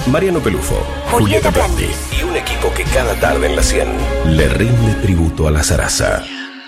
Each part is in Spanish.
Mariano Pelufo, Julieta Prandi y un equipo que cada tarde en la 100 le rinde tributo a la zaraza.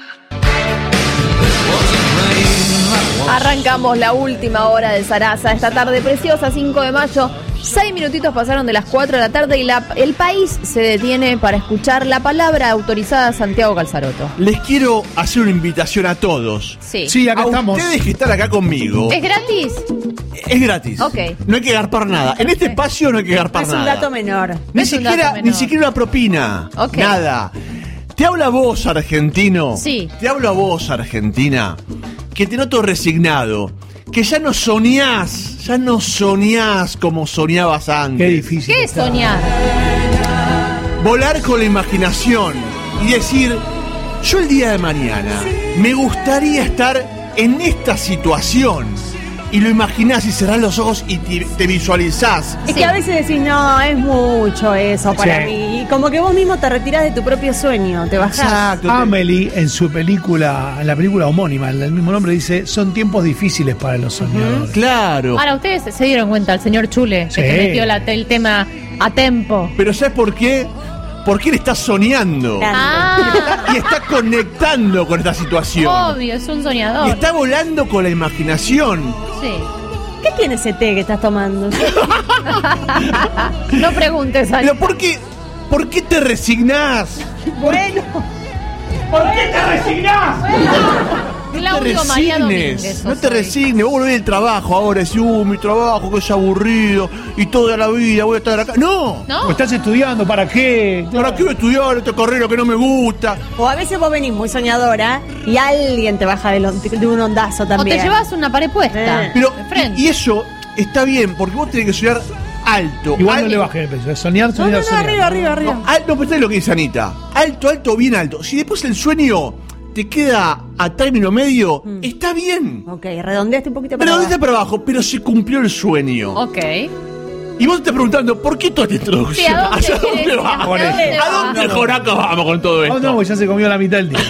Arrancamos la última hora de Zaraza esta tarde preciosa, 5 de mayo. 6 minutitos pasaron de las 4 de la tarde y el país se detiene para escuchar la palabra autorizada de Santiago Calzaroto. Les quiero hacer una invitación a todos. Sí, acá estamos. Ustedes que están acá conmigo. ¿Es gratis? Es gratis. Ok. No hay que garpar nada. En este espacio no hay que garpar nada. Es un dato menor. Ni siquiera una propina. Ok. Nada. Te hablo a vos, argentino. Sí. Te hablo a vos, argentina, que te noto resignado. Que ya no soñás como soñabas antes. Qué difícil. ¿Qué es soñar? Volar con la imaginación y decir, yo el día de mañana me gustaría estar en esta situación. Y lo imaginás y cerrás los ojos y te visualizás. Es que a veces decís, no, es mucho eso para mí. Y como que vos mismo te retirás de tu propio sueño, te bajás. Exacto. Amelie, en su película, en la película homónima, el mismo nombre dice, son tiempos difíciles para los soñadores. Claro. Ahora, ustedes se dieron cuenta, el señor Chule, Sí. que metió el tema a tempo. Pero ¿sabes por qué? Porque él está soñando. Y está conectando con esta situación. Obvio, es un soñador. Y está volando con la imaginación. Sí. ¿Qué tiene ese té que estás tomando? No preguntes a Pero ¿por qué te resignás? Bueno. ¿Por qué te resignás? Claudio María Domínguez. No te resignes, vos volvés del trabajo ahora y decís, mi trabajo que es aburrido y toda la vida voy a estar acá. ¡No! ¿No? ¿O estás estudiando? ¿Para qué? ¿Para qué voy a estudiar esta carrera que no me gusta? O a veces vos venís muy soñadora y alguien te baja de un ondazo O también. te llevas una pared puesta. Pero, de frente. y eso está bien, porque vos tenés que soñar alto. Igual no le bajes el peso. Es soñar. No, arriba. No, alto, pero es lo que dice Anita. Alto, bien alto. Si después el sueño te queda a término medio, está bien. Ok, redondeaste un poquito para Pero abajo. para abajo, pero se cumplió el sueño. Ok. Y vos te estás preguntando, ¿por qué toda esta introducción? Sí, ¿a dónde ¿Hacia querés dónde ir? vamos? ¿A dónde ¿A dónde, vamos? Joraca, vamos con todo esto? No, ya se comió la mitad del día.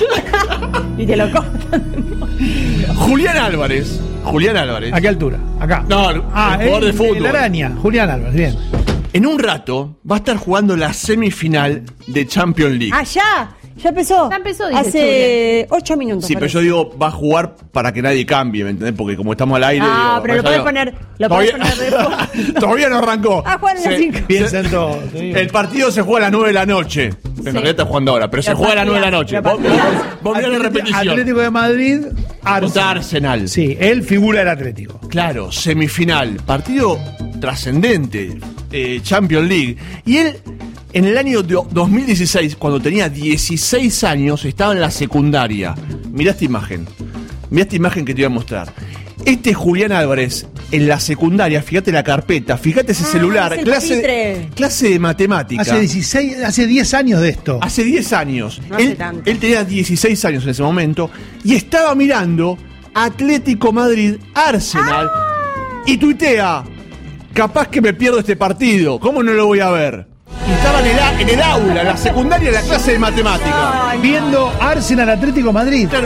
Y te lo cortan. Julián Álvarez. ¿A qué altura? Acá. No, el jugador de fútbol. La araña. Julián Álvarez, bien. En un rato va a estar jugando la semifinal de Champions League. Ah, ya empezó. Ya empezó, dice hace 8 minutos. Sí, pero parece. yo digo, va a jugar para que nadie cambie, ¿me entendés? Porque como estamos al aire. Ah, digo, pero lo podés poner. Lo podés poner de fondo. Todavía no arrancó. Ah, juegan a las 5. Piensa en todo. te digo. El partido se juega a las 9 de la noche. En realidad está jugando ahora, pero se juega a las 9 de la noche. Vos mirá la repetición. Atlético de Madrid, Contra Arsenal. Sí, él figura del Atlético. Claro, semifinal. Partido trascendente. Champions League. Y él, en el año 2016, cuando tenía 16 años, estaba en la secundaria. Mirá esta imagen. Mirá esta imagen que te voy a mostrar. Este es Julián Álvarez en la secundaria, fíjate la carpeta, fíjate ese celular, es el clase de matemática. Hace 10 años de esto. Hace 10 años. No hace tanto. Él tenía 16 años en ese momento y estaba mirando Atlético Madrid Arsenal y tuitea, capaz que me pierdo este partido, ¿cómo no lo voy a ver? Y estaba en el aula, en la secundaria, en la clase de matemática. Viendo Arsenal Atlético Madrid. Claro,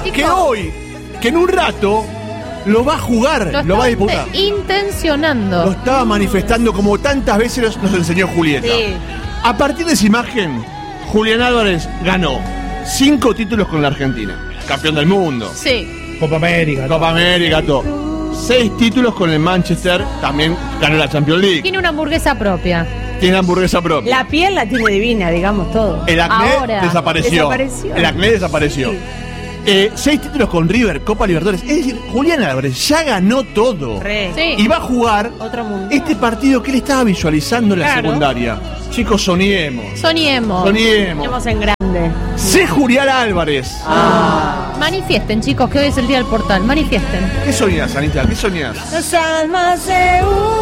que en un rato lo va a jugar, lo va a disputar. Intencionando. Lo estaba manifestando como tantas veces nos enseñó Julieta. Sí. A partir de esa imagen, Julián Álvarez ganó 5 títulos con la Argentina. Campeón del mundo. Sí. Copa América. Copa América, todo. 6 títulos con el Manchester. También ganó la Champions League. Tiene una hamburguesa propia. Tiene hamburguesa propia. La piel la tiene divina, digamos todo. El acné Ahora. desapareció. El acné desapareció. Sí. 6 títulos con River, Copa Libertadores. Es decir, Julián Álvarez ya ganó todo. Sí. Y va a jugar Otro mundo. este partido que él estaba visualizando en la Claro. secundaria. Chicos, soñemos. Soñemos. Tenemos en grande. Sé Julián Álvarez. Manifiesten, chicos, que hoy es el día del portal. Manifiesten. ¿Qué soñás, Anita? ¿Qué soñás? Las almas se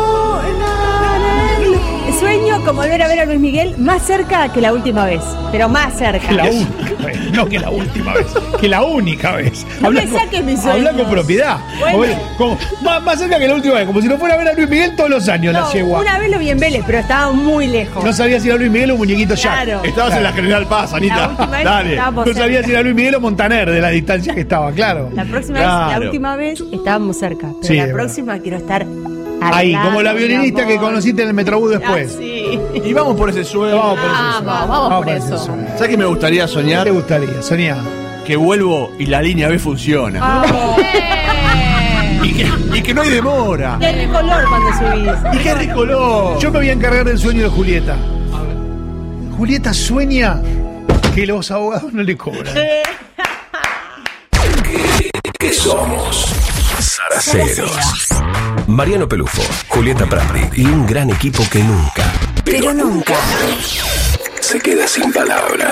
unen. Sueño como volver a ver a Luis Miguel más cerca que la última vez. Pero más cerca. Que la única vez. No que la última vez. Que la única vez. No me saques mis Habla sueños. con propiedad. Bueno. Más cerca que la última vez. Como si no fuera a ver a Luis Miguel todos los años, la No, yegua. una vez lo vi en Vélez, pero estaba muy lejos. No sabía si era Luis Miguel o Muñequito Jack. Claro. Estabas en la General Paz, Anita. La última vez Dale. estábamos No sabía cerca. si era Luis Miguel o Montaner de la distancia que estaba, claro. La próxima Claro. vez, la última vez estábamos cerca. Pero Sí, la es próxima quiero estar Ahí, como la violinista que conociste en el Metrobús después. Sí. Y vamos por ese sueño. Vamos por eso. ¿Sabes qué me gustaría ¿Qué soñar? te gustaría? Soñá. Que vuelvo y la línea B funciona. Y que no hay demora. Y hay color cuando subís. Y qué recolor. Yo me voy a encargar del sueño de Julieta. Julieta sueña que los abogados no le cobran. ¿Qué somos? Zaraceros. Mariano Pelufo, Julieta Prandi y un gran equipo que nunca, pero nunca, se queda sin palabras.